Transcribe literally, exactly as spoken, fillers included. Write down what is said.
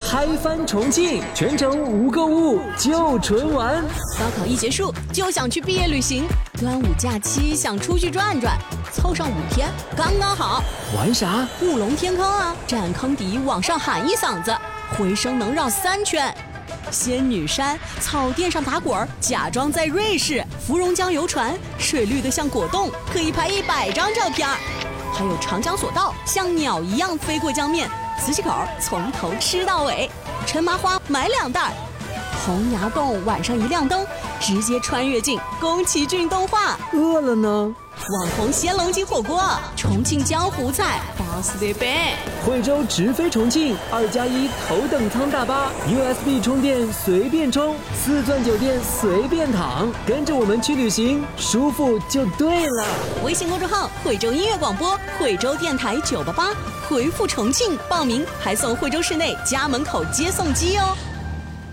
嗨翻重庆，全程无购物就纯玩。 高考一结束就想去毕业旅行，端午假期想出去转转，凑上五天刚刚好。 玩啥？ 五龙天坑啊，站坑底往上喊一嗓子，回声能绕三圈。仙女山草甸上打滚，假装在瑞士。芙蓉江游船，水绿的像果冻，可以拍一百张照片。还有长江索道，像鸟一样飞过江面。磁器口从头吃到尾，陈麻花买两袋。洪崖洞晚上一亮灯，直接穿越进宫崎骏动画。 饿了呢？ 网红鲜龙筋火锅，重庆江湖菜，巴斯的贝。 惠州直飞重庆，二加一头等舱大巴 ，U S B 充电随便充，四钻酒店随便躺，跟着我们去旅行，舒服就对了。 微信公众号惠州音乐广播，惠州电台九八八，回复重庆报名，还送惠州市内家门口接送机哦。